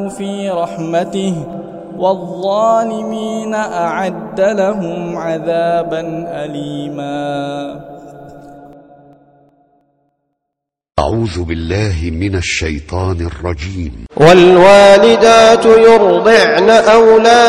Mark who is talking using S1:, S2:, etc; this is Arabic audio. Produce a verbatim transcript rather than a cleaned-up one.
S1: في رحمته والظالمين أعد لهم عذابا أليما.
S2: أعوذ بالله من الشيطان الرجيم.
S3: والوالدات يرضعن أولادهن